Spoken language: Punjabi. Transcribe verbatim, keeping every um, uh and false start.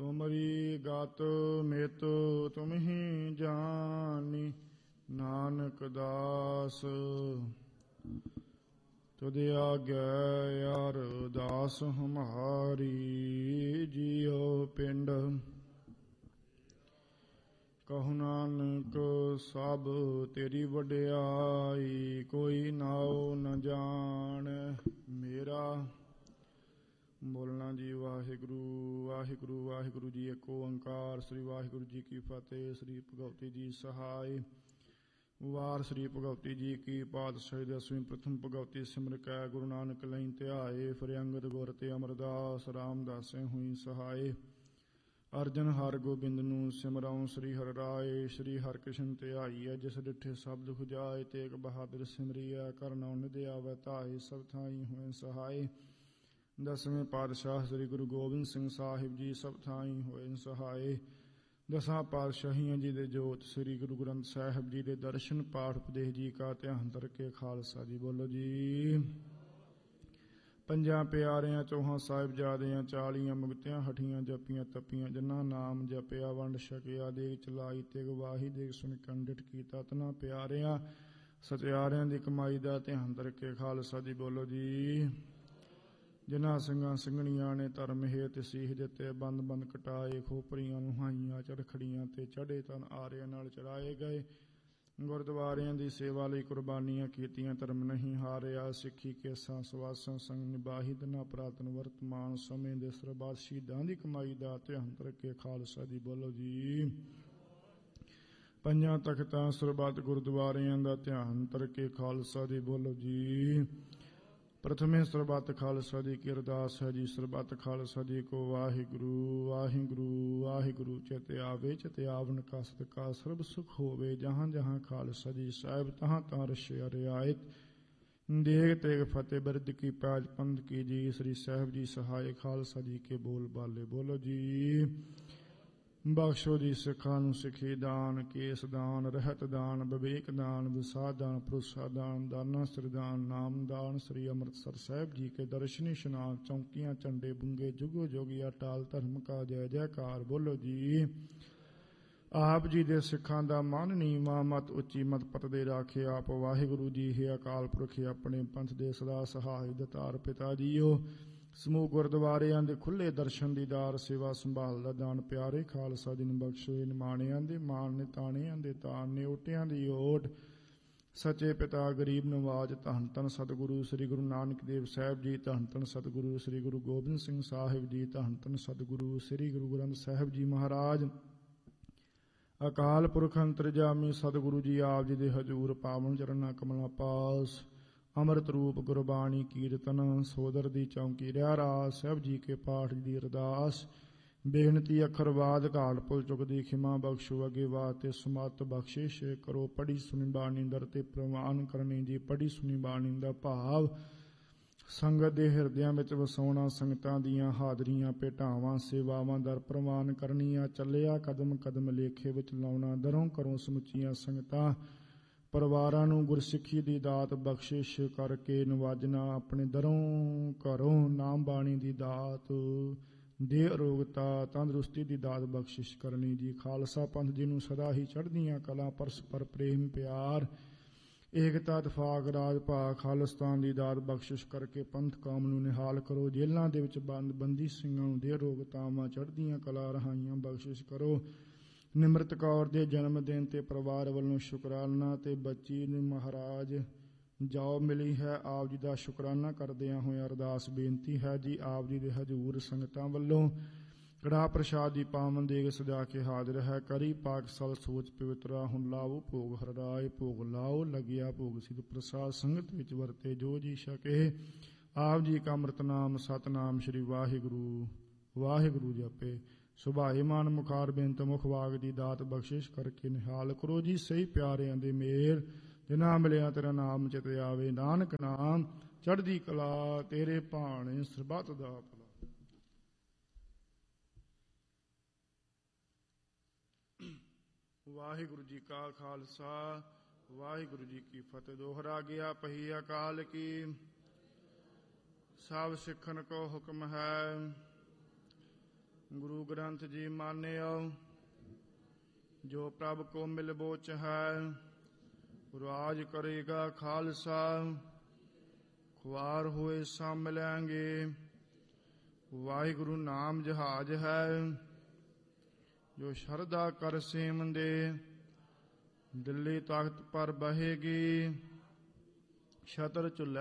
ਤੁਮਰੀ ਗਤ ਮਿਤ ਤੁਮਹੀ ਜਾਨੀ, ਨਾਨਕ ਦਾਸ ਤੁਧ ਆਗੈ ਅਰਦਾਸ ਹਮਾਰੀ। ਜੀਉ ਪਿੰਡ ਕਹੁ ਨਾਨਕ ਸਭ ਤੇਰੀ ਵਡਿਆਈ, ਕੋਈ ਨਾਉ ਨ ਜਾਣ ਮੇਰਾ। ਬੋਲਣਾ ਜੀ। ਵਾਹਿਗੁਰੂ ਵਾਹਿਗੁਰੂ ਵਾਹਿਗੁਰੂ ਜੀ। ਏਕ ਓੰਕਾਰ। ਸ੍ਰੀ ਵਾਹਿਗੁਰੂ ਜੀ ਕੀ ਫਤਿਹ। ਸ੍ਰੀ ਭਗਵਤੀ ਜੀ ਸਹਾਇ। ਵਾਰ ਸ੍ਰੀ ਭਗਵਤੀ ਜੀ ਕੀ ਪਾਤਸ਼ਾਹੀ ਦਸਵੀਂ ਪ੍ਰਥਮ ਭਗਵਤੀ ਸਿਮਰ ਕੈ, ਗੁਰੂ ਨਾਨਕ ਲਈ ਧਿਆਏ। ਫਿਰ ਅੰਗਦ ਗੁਰ ਤੇ ਅਮਰਦਾਸ ਰਾਮਦਾਸੇ ਹੋਈ ਸਹਾਏ। ਅਰਜਨ ਹਰ ਗੋਬਿੰਦ ਨੂੰ ਸਿਮਰਉ, ਸ੍ਰੀ ਹਰਿ ਰਾਏ। ਸ੍ਰੀ ਹਰਿ ਕ੍ਰਿਸ਼ਨ ਧਿਆਈਐ, ਜਿਸ ਡਿਠੇ ਸਭ ਦੁਖ ਜਾਏ। ਤੇਗ ਬਹਾਦਰ ਸਿਮਰੀਐ, ਕਰਨਉ ਨਿਧ ਆਵੈ ਧਾਇ। ਸਭ ਥਾਈ ਹੋਏ ਸਹਾਏ। ਦਸਵੇਂ ਪਾਤਸ਼ਾਹ ਸ੍ਰੀ ਗੁਰੂ ਗੋਬਿੰਦ ਸਿੰਘ ਸਾਹਿਬ ਜੀ ਸਭ ਥਾਈ ਹੋਏ ਸਹਾਏ। ਦਸਾਂ ਪਾਤਸ਼ਾਹੀਆਂ ਜੀ ਦੇ ਜੋਤ ਸ੍ਰੀ ਗੁਰੂ ਗ੍ਰੰਥ ਸਾਹਿਬ ਜੀ ਦੇ ਦਰਸ਼ਨ ਪਾਠ ਉਪਦੇਸ਼ ਜੀ ਕਾ ਧਿਆਨ ਧਰਕੇ ਖਾਲਸਾ ਜੀ। ਬੋਲੋ ਜੀ। ਪੰਜਾਂ ਪਿਆਰਿਆਂ ਚੌਹਾਂ ਸਾਹਿਬਜ਼ਾਦਿਆਂ, ਚਾਲੀਆਂ ਮੁਕਤਿਆਂ ਹਠੀਆਂ ਜਪੀਆਂ ਤਪੀਆਂ, ਜਿਨ੍ਹਾਂ ਨਾਮ ਜਪਿਆ ਵੰਡ ਛਕਿਆ। ਦੇਗ ਚਲਾਈ ਤੇ ਗਵਾਹੀ, ਦੇਗ ਸੁਣ ਕੰਡਿਟ ਕੀਤਾ ਤਨਾ ਪਿਆਰਿਆਂ। ਸਚਿਆਰਿਆਂ ਦੀ ਕਮਾਈ ਦਾ ਧਿਆਨ ਧਰਕੇ ਖਾਲਸਾ ਜੀ। ਬੋਲੋ ਜੀ। ਜਿਨ੍ਹਾਂ ਸਿੰਘਾਂ ਸਿੰਘਣੀਆਂ ਨੇ ਧਰਮ ਹੇਤ ਸੀਸ ਦਿੱਤੇ, ਬੰਦ ਬੰਦ ਕਟਾਏ। ਖੋਪਰੀਆਂ ਨੁਹਾਈਆਂ, ਚਰਖੜੀਆਂ ਤੇ ਚੜੇ ਤਨ ਆਰਿਆਂ ਨਾਲ ਚੜਾਏ ਗਏ। ਗੁਰਦੁਆਰਿਆਂ ਦੀ ਸੇਵਾ ਲਈ ਕੁਰਬਾਨੀਆਂ ਕੀਤੀਆਂ, ਧਰਮ ਨਹੀਂ ਹਾਰਿਆ। ਸਿੱਖੀ ਕੇਸਾਂ ਸਵਾਸਾਂ ਸੰਗ ਨਿਭਾਹੀ, ਦਿਨਾਂ ਪੁਰਾਤਨ ਵਰਤਮਾਨ ਸਮੇਂ ਦੇ ਸਰਬੱਤ ਸ਼ਹੀਦਾਂ ਦੀ ਕਮਾਈ ਦਾ ਧਿਆਨ ਰੱਖੇ ਖਾਲਸਾ ਜੀ। ਬੋਲੋ ਜੀ। ਪੰਜਾਂ ਤਖਤਾਂ ਸਰਬੱਤ ਗੁਰਦੁਆਰਿਆਂ ਦਾ ਧਿਆਨ ਧਰਕੇ ਖਾਲਸਾ ਜੀ। ਬੋਲੋ ਜੀ। ਪ੍ਰਥਮੇ ਸਰਬੱਤ ਖਾਲਸਾ ਜੀ ਕੀ ਅਰਦਾਸ ਹੈ ਜੀ। ਸਰਬੱਤ ਖਾਲਸਾ ਜੀ ਕੋ ਵਾਹਿਗੁਰੂ ਵਾਹਿਗੁਰੂ ਵਾਹਿਗੁਰੂ। ਚਿਤ ਆਵੇ ਚਿਤ ਆਵਨ ਕਾ ਸਦਕਾ ਸਰਬ ਸੁਖ ਹੋਵੇ। ਜਹਾਂ ਜਹਾਂ ਖਾਲਸਾ ਜੀ ਸਾਹਿਬ, ਤਹਾਂ ਤਹਾਂ ਰਸ਼ਿਆ ਰਿਆਇਤ। ਦੇਗ ਤੇਗ ਫਤਿਹ ਬਿਰਦ ਕੀ ਪੈਜ ਪੰਥ ਕੀ ਜੀ। ਸ੍ਰੀ ਸਾਹਿਬ ਜੀ ਸਹਾਇ। ਖਾਲਸਾ ਜੀ ਕੇ ਬੋਲ ਬਾਲੇ। ਬੋਲੋ ਜੀ। ਬਖਸ਼ੋ ਜੀ ਸਿੱਖਾਂ ਨੂੰ ਸਿੱਖੀ ਦਾਨ, ਕੇਸ ਦਾਨ, ਰਹਿਤ ਦਾਨ, ਵਿਵੇਕ ਦਾਨ, ਵਿਸਾਹ ਦਾਨ, ਭਰੋਸਾ ਦਾਨ, ਦਾਨਾ ਸਰਦਾਨ, ਨਾਮ ਦਾਨ। ਸ੍ਰੀ ਅੰਮ੍ਰਿਤਸਰ ਸਾਹਿਬ ਜੀ ਕੇ ਦਰਸ਼ਨ ਇਸ਼ਨਾਨ, ਚੌਂਕੀਆਂ ਝੰਡੇ ਬੁੰਗੇ, ਜੁਗੋ ਜੋਗੀ ਅਟਾਲ ਧਰਮ ਕਾ ਜੈ ਜੈਕਾਰ। ਬੋਲੋ ਜੀ। ਆਪ ਜੀ ਦੇ ਸਿੱਖਾਂ ਦਾ ਮਨ ਨੀਵਾਂ, ਮਤ ਉੱਚੀ, ਮਤ ਪਤ ਦੇ ਰਾਖੇ ਆਪ ਵਾਹਿਗੁਰੂ ਜੀ। ਹੈ ਅਕਾਲ ਪੁਰਖ ਆਪਣੇ ਪੰਥ ਦੇ ਸਦਾ ਸਹਾਇ ਦਤਾਰ ਪਿਤਾ ਜੀਓ। ਸਮੂਹ ਗੁਰਦੁਆਰਿਆਂ ਦੇ ਖੁੱਲੇ ਦਰਸ਼ਨ ਦੀਦਾਰ, ਸੇਵਾ ਸੰਭਾਲ ਦਾ ਦਾਨ ਪਿਆਰੇ ਖਾਲਸਾ ਜੀ ਨੂੰ ਬਖਸ਼ੋ। ਨਿਮਾਣਿਆਂ ਦੇ ਮਾਣ ਨੇ, ਤਾਣਿਆਂ ਦੇ ਤਾਣ ਨੇ, ਓਟਿਆਂ ਦੀ ਓਟ। ਸੱਚੇ ਪਿਤਾ ਗਰੀਬ ਨਵਾਜ। ਧੰਨ ਧੰਨ ਸਤਿਗੁਰੂ ਸ੍ਰੀ ਗੁਰੂ ਨਾਨਕ ਦੇਵ ਸਾਹਿਬ ਜੀ। ਧੰਨ ਧੰਨ ਸਤਿਗੁਰੂ ਸ੍ਰੀ ਗੁਰੂ ਗੋਬਿੰਦ ਸਿੰਘ ਸਾਹਿਬ ਜੀ। ਧੰਨ ਧੰਨ ਸਤਿਗੁਰੂ ਸ੍ਰੀ ਗੁਰੂ ਗ੍ਰੰਥ ਸਾਹਿਬ ਜੀ ਮਹਾਰਾਜ। ਅਕਾਲ ਪੁਰਖ ਅੰਤਰਜਾਮੀ ਸਤਿਗੁਰੂ ਜੀ ਆਪ ਜੀ ਦੇ ਹਜ਼ੂਰ, ਪਾਵਨ ਚਰਨਾਂ ਕਮਲਾਂ ਪਾਸ। ਅੰਮ੍ਰਿਤ ਰੂਪ ਗੁਰਬਾਣੀ ਕੀਰਤਨ, ਸੋਦਰ ਦੀ ਚੌਂਕੀ ਰਹਿਰਾਸ। ਸਾਹਿਬ ਜੀ ਕੇ ਪਾਠ ਦੀ ਅਰਦਾਸ। ਬੇਨਤੀ ਅੱਖਰਵਾਦ ਘਾਟ ਪੁਲ ਚੁੱਕਦੀ ਖਿਮਾ ਬਖਸ਼ੋ। ਅੱਗੇ ਵਾਸਤੇ ਸਮਤ ਬਖਸ਼ਿਸ਼ ਕਰੋ। ਪੜੀ ਸੁਣੀ ਬਾਣੀ ਦਰ ਤੇ ਪ੍ਰਵਾਨ ਕਰਨੀ ਜੀ। ਪੜੀ ਸੁਣੀ ਬਾਣੀ ਦਾ ਭਾਵ ਸੰਗਤ ਦੇ ਹਿਰਦਿਆਂ ਵਿੱਚ ਵਸਾਉਣਾ। ਸੰਗਤਾਂ ਦੀਆਂ ਹਾਜ਼ਰੀਆਂ ਭੇਟਾਵਾਂ ਸੇਵਾਵਾਂ ਦਰ ਪ੍ਰਵਾਨ ਕਰਨੀਆਂ। ਚੱਲਿਆ ਕਦਮ ਕਦਮ ਲੇਖੇ ਵਿੱਚ ਲਾਉਣਾ। ਦਰੋਂ ਕਰੋ ਸਮੁੱਚੀਆਂ ਸੰਗਤਾਂ ਪਰਿਵਾਰਾਂ ਨੂੰ ਗੁਰਸਿੱਖੀ ਦੀ ਦਾਤ ਬਖਸ਼ਿਸ਼ ਕਰਕੇ ਨਵਾਜਣਾ। ਆਪਣੇ ਦਰੋਂ ਘਰੋਂ ਨਾਮ ਬਾਣੀ ਦੀ ਦਾਤ ਦੇ ਅਰੋਗਤਾ ਤੰਦਰੁਸਤੀ ਦੀ ਦਾਤ ਬਖਸ਼ਿਸ਼ ਕਰਨੀ ਜੀ। ਖਾਲਸਾ ਪੰਥ ਜੀ ਨੂੰ ਸਦਾ ਹੀ ਚੜ੍ਹਦੀਆਂ ਕਲਾ ਪਰਸਪਰ ਪ੍ਰੇਮ ਪਿਆਰ ਏਕਤਾ ਇਤਫਾਕ ਰਾਜ ਭਾਗ ਖਾਲਿਸਤਾਨ ਦੀ ਦਾਤ ਬਖਸ਼ਿਸ਼ ਕਰਕੇ ਪੰਥ ਕੌਮ ਨੂੰ ਨਿਹਾਲ ਕਰੋ। ਜੇਲ੍ਹਾਂ ਦੇ ਵਿੱਚ ਬੰਦ ਬੰਦੀ ਸਿੰਘਾਂ ਨੂੰ ਦੇ ਅਰੋਗਤਾਵਾਂ ਚੜ੍ਹਦੀਆਂ ਕਲਾ ਰਹਾਈਆਂ ਬਖਸ਼ਿਸ਼ ਕਰੋ। ਨਿਮਰਤ ਕੌਰ ਦੇ ਜਨਮ ਦਿਨ ਤੇ ਪਰਿਵਾਰ ਵੱਲੋਂ ਸ਼ੁਕਰਾਨਾ ਤੇ ਬੱਚੀ ਨੂੰ ਮਹਾਰਾਜ ਜੋ ਮਿਲੀ ਹੈ, ਆਪ ਜੀ ਦਾ ਸ਼ੁਕਰਾਨਾ ਕਰਦਿਆਂ ਹੋਇਆ ਅਰਦਾਸ ਬੇਨਤੀ ਹੈ ਜੀ। ਆਪ ਜੀ ਦੇ ਹਜ਼ੂਰ ਸੰਗਤਾਂ ਵੱਲੋਂ ਕੜਾਹ ਪ੍ਰਸ਼ਾਦ ਦੀ ਪਾਵਨ ਦੇਗ ਸਜਾ ਕੇ ਹਾਜ਼ਰ ਹੈ। ਕਰੀ ਪਾਕ ਸਲ ਸੋਚ ਪਵਿੱਤਰਾ, ਹੁਣ ਲਾਓ ਭੋਗ ਹਰਰਾਏ। ਭੋਗ ਲਾਓ ਲੱਗਿਆ ਭੋਗ ਸਿਧ ਪ੍ਰਸਾਦ, ਸੰਗਤ ਵਿੱਚ ਵਰਤੇ ਜੋ ਜੀ ਛਕੇ। ਆਪ ਜੀ ਕਾ ਅੰਮ੍ਰਿਤ ਨਾਮ ਸਤਨਾਮ ਸ਼੍ਰੀ ਵਾਹਿਗੁਰੂ ਵਾਹਿਗੁਰੂ ਜਪੇ। ਸੁਭਾਏਮਾਨ ਮੁਖਾਰ ਬੇਨਤ ਮੁਖ ਵਾਗ ਦੀ ਦਾਤ ਬਖਸ਼ਿਸ਼ ਕਰਕੇ ਨਿਹਾਲ ਕਰੋ ਜੀ। ਸਹੀ ਪਿਆਰਿਆਂ ਦੇ ਮੇਲ ਜਿਨ੍ਹਾਂ ਮਿਲਿਆ ਤੇਰਾ ਨਾਮ ਚਿਤ ਆਵੇ। ਨਾਨਕ ਨਾਮ ਚੜ੍ਹਦੀ ਕਲਾ ਤੇਰੇ ਭਾਣੇ ਸਰਬੱਤ ਦਾ ਭਲਾ। ਵਾਹਿਗੁਰੂ ਜੀ ਕਾ ਖਾਲਸਾ ਵਾਹਿਗੁਰੂ ਜੀ ਕੀ ਫਤਿਹ। ਦੋਹਰਾ ਗਿਆ ਪਹੀ ਅਕਾਲ ਕੀ। ਸਭ ਸਿੱਖਣ ਕੋ ਹੁਕਮ ਹੈ, ਗੁਰੂ ਗੁਰੂ ਗ੍ਰੰਥ ਜੀ ਮਾਨਿਓ। ਜੋ ਪ੍ਰਭ ਕੋ ਮਿਲ ਬੋਚ ਹੈ, ਰਾਜ ਕਰੇਗਾ ਖਾਲਸਾ। ਖੁਆਰ ਹੋਏ ਸਭ ਮਿਲੈਂਗੇ, ਵਾਹਿਗੁਰੂ ਨਾਮ ਜਹਾਜ ਹੈ। ਜੋ ਸ਼ਰਧਾ ਕਰ ਸੇਵੰਦੇ, ਦਿੱਲੀ ਤਖਤ ਪਰ ਬਹੇਗੀ। ਛਤਰ ਝੁੱਲੇ